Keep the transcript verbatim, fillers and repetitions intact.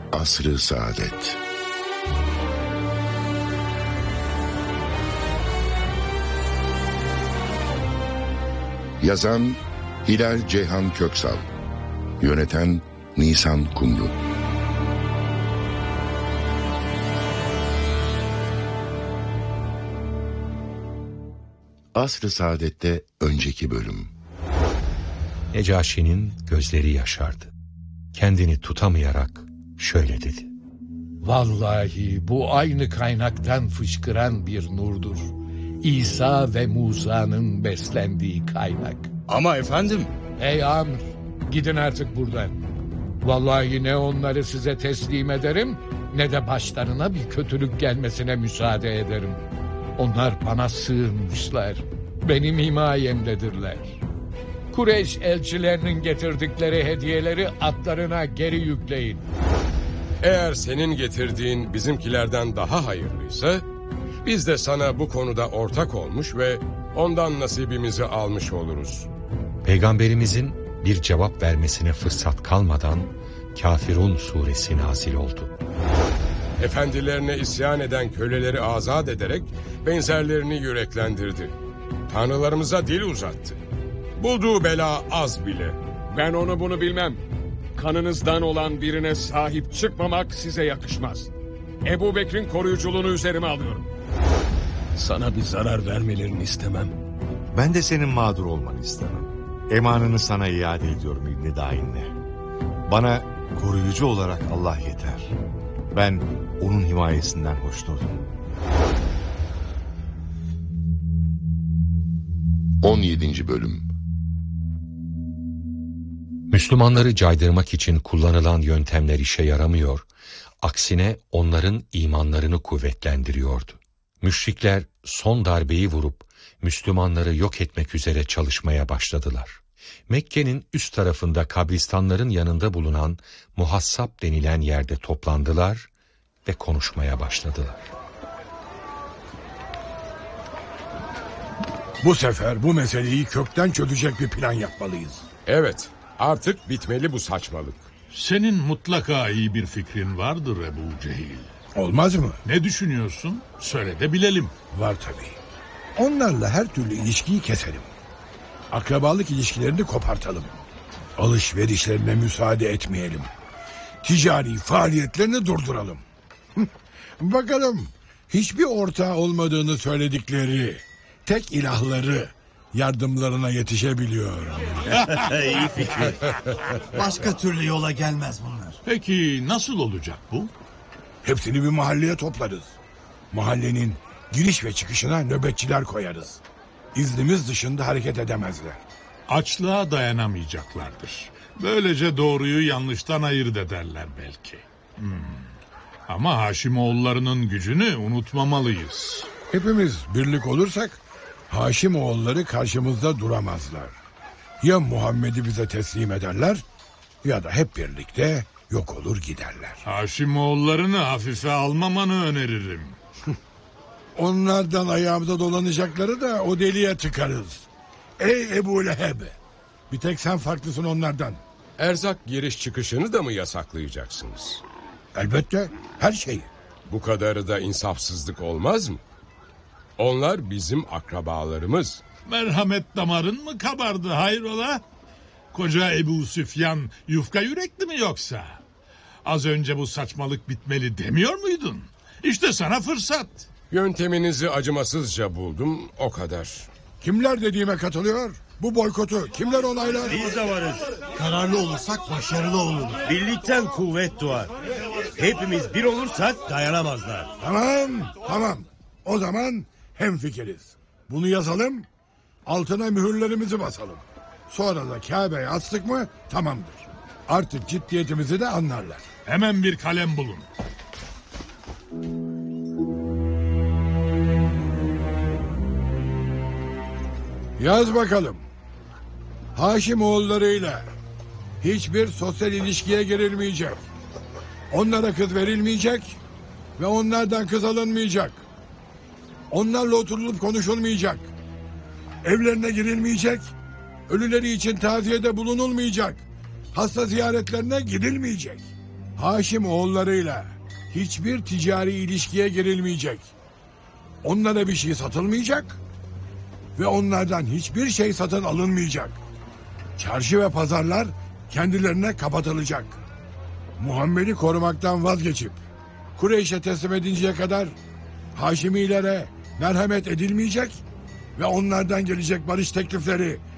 Asr-ı Saadet. Yazan Hilal Ceyhan Köksal, yöneten Nisan Kumru. Asr-ı Saadet'te önceki bölüm. Necaşi'nin gözleri yaşardı. Kendini tutamayarak şöyle dedi: Vallahi bu aynı kaynaktan fışkıran bir nurdur. İsa ve Musa'nın beslendiği kaynak. Ama efendim... Ey Amr, gidin artık buradan. Vallahi ne onları size teslim ederim, ne de başlarına bir kötülük gelmesine müsaade ederim. Onlar bana sığınmışlar, benim himayemdedirler. Kureyş elçilerinin getirdikleri hediyeleri atlarına geri yükleyin. Eğer senin getirdiğin bizimkilerden daha hayırlıysa, biz de sana bu konuda ortak olmuş ve ondan nasibimizi almış oluruz. Peygamberimizin bir cevap vermesine fırsat kalmadan Kafirun suresi nazil oldu. Efendilerine isyan eden köleleri azat ederek benzerlerini yüreklendirdi. Tanrılarımıza dil uzattı. Bulduğu bela az bile. Ben onu bunu bilmem. Kanınızdan olan birine sahip çıkmamak size yakışmaz. Ebu Bekir'in koruyuculuğunu üzerime alıyorum. Sana bir zarar vermelerini istemem. Ben de senin mağdur olmanı istemem. Emanını sana iade ediyorum İbn-i Dain'le. Bana koruyucu olarak Allah yeter. Ben onun himayesinden hoşnutum. on yedinci bölüm. Müslümanları caydırmak için kullanılan yöntemler işe yaramıyor, aksine onların imanlarını kuvvetlendiriyordu. Müşrikler son darbeyi vurup Müslümanları yok etmek üzere çalışmaya başladılar. Mekke'nin üst tarafında kabristanların yanında bulunan Muhassab denilen yerde toplandılar ve konuşmaya başladılar. Bu sefer bu meseleyi kökten çözecek bir plan yapmalıyız. Evet, artık bitmeli bu saçmalık. Senin mutlaka iyi bir fikrin vardır Ebu Cehil. Olmaz mı? Ne düşünüyorsun? Söyle de bilelim. Var tabii. Onlarla her türlü ilişkiyi keselim. Akrabalık ilişkilerini kopartalım. Alışverişlerine müsaade etmeyelim. Ticari faaliyetlerini durduralım. Bakalım hiçbir ortağı olmadığını söyledikleri tek ilahları yardımlarına yetişebiliyor. İyi fikir. Başka türlü yola gelmez bunlar. Peki nasıl olacak bu? Hepsini bir mahalleye toplarız. Mahallenin giriş ve çıkışına nöbetçiler koyarız. İznimiz dışında hareket edemezler. Açlığa dayanamayacaklardır. Böylece doğruyu yanlıştan ayırt ederler belki. Hmm. Ama Haşimoğullarının gücünü unutmamalıyız. Hepimiz birlik olursak Haşimoğulları karşımızda duramazlar. Ya Muhammed'i bize teslim ederler ya da hep birlikte yok olur giderler. Haşimoğullarını hafife almamanı öneririm. Onlardan ayağımıza dolanacakları da o deliğe tıkarız. Ey Ebu Leheb! Bir tek sen farklısın onlardan. Erzak giriş çıkışını da mı yasaklayacaksınız? Elbette, her şeyi. Bu kadarı da insafsızlık olmaz mı? Onlar bizim akrabalarımız. Merhamet damarın mı kabardı hayrola? Koca Ebu Süfyan yufka yürekli mi yoksa? Az önce bu saçmalık bitmeli demiyor muydun? İşte sana fırsat. Yönteminizi acımasızca buldum, o kadar. Kimler dediğime katılıyor? Bu boykotu kimler onaylar? Biz de varız. Kararlı olursak başarılı oluruz. Birlikten kuvvet doğar. Hepimiz bir olursak dayanamazlar. Tamam, tamam. O zaman hemfikiriz. Bunu yazalım, altına mühürlerimizi basalım. Sonra da Kabe'ye astık mı tamamdır. Artık ciddiyetimizi de anlarlar. Hemen bir kalem bulun. Yaz bakalım. Haşimoğullarıyla hiçbir sosyal ilişkiye girilmeyecek. Onlara kız verilmeyecek ve onlardan kız alınmayacak. Onlarla oturulup konuşulmayacak. Evlerine girilmeyecek. Ölüleri için taziyede bulunulmayacak. Hasta ziyaretlerine gidilmeyecek. Haşim oğullarıyla hiçbir ticari ilişkiye girilmeyecek. Onlara bir şey satılmayacak ve onlardan hiçbir şey satın alınmayacak. Çarşı ve pazarlar kendilerine kapatılacak. Muhammed'i korumaktan vazgeçip Kureyş'e teslim edinceye kadar Haşimilere merhamet edilmeyecek ve onlardan gelecek barış teklifleri